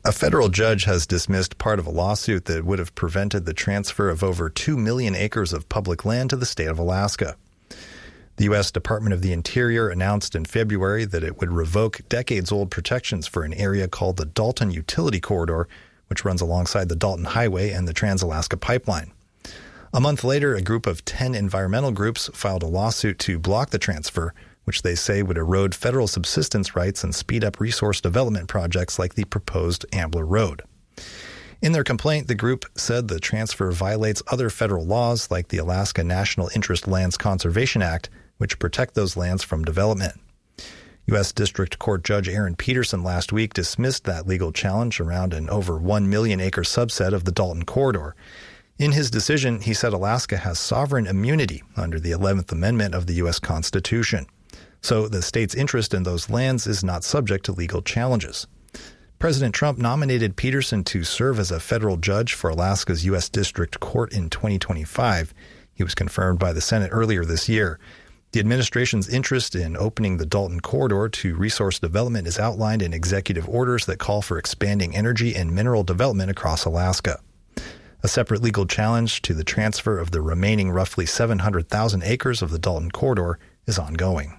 A federal judge has dismissed part of a lawsuit that would have prevented the transfer of over 2 million acres of public land to the state of Alaska. The U.S. Department of the Interior announced in February that it would revoke decades-old protections for an area called the Dalton Utility Corridor, which runs alongside the Dalton Highway and the Trans-Alaska Pipeline. A month later, a group of 10 environmental groups filed a lawsuit to block the transfer, which they say would erode federal subsistence rights and speed up resource development projects like the proposed Ambler Road. In their complaint, the group said the transfer violates other federal laws like the Alaska National Interest Lands Conservation Act, which protect those lands from development. U.S. District Court Judge Aaron Peterson last week dismissed that legal challenge around an over 1 million acre subset of the Dalton Corridor. In his decision, he said Alaska has sovereign immunity under the 11th Amendment of the U.S. Constitution. So the state's interest in those lands is not subject to legal challenges. President Trump nominated Peterson to serve as a federal judge for Alaska's U.S. District Court in 2025. He was confirmed by the Senate earlier this year. The administration's interest in opening the Dalton Corridor to resource development is outlined in executive orders that call for expanding energy and mineral development across Alaska. A separate legal challenge to the transfer of the remaining roughly 700,000 acres of the Dalton Corridor is ongoing.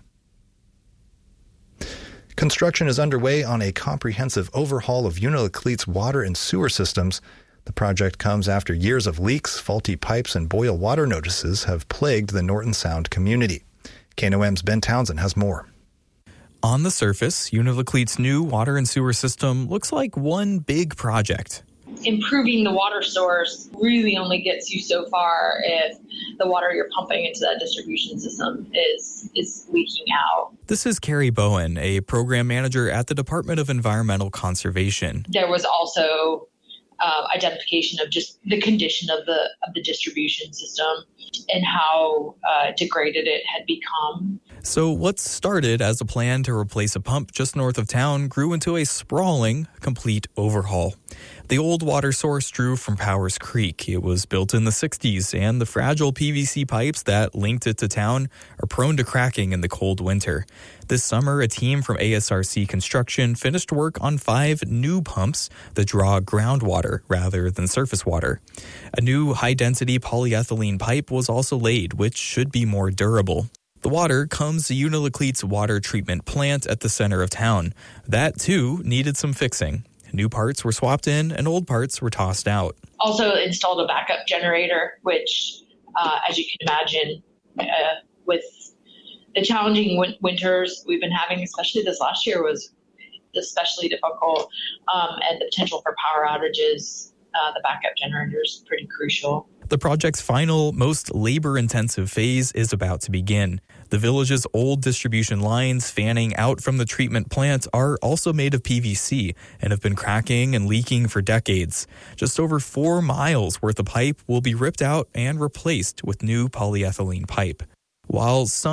Construction is underway on a comprehensive overhaul of Unalakleet's water and sewer systems. The project comes after years of leaks, faulty pipes, and boil water notices have plagued the Norton Sound community. KNOM's Ben Townsend has more. On the surface, Unalakleet's new water and sewer system looks like one big project. Improving the water source really only gets you so far if the water you're pumping into that distribution system is leaking out. This is Carrie Bowen, a program manager at the Department of Environmental Conservation. There was also identification of just the condition of the distribution system and how degraded it had become. So what started as a plan to replace a pump just north of town grew into a sprawling, complete overhaul. The old water source drew from Powers Creek. It was built in the 60s, and the fragile PVC pipes that linked it to town are prone to cracking in the cold winter. This summer, a team from ASRC Construction finished work on 5 new pumps that draw groundwater rather than surface water. A new high-density polyethylene pipe was also laid, which should be more durable. The water comes to Unalakleet's water treatment plant at the center of town. That, too, needed some fixing. New parts were swapped in and old parts were tossed out. Also installed a backup generator, which, as you can imagine, with the challenging winters we've been having, especially this last year, was especially difficult, and the potential for power outages, the backup generator is pretty crucial. The project's final, most labor-intensive phase is about to begin. The village's old distribution lines fanning out from the treatment plant are also made of PVC and have been cracking and leaking for decades. Just over 4 miles worth of pipe will be ripped out and replaced with new polyethylene pipe. While some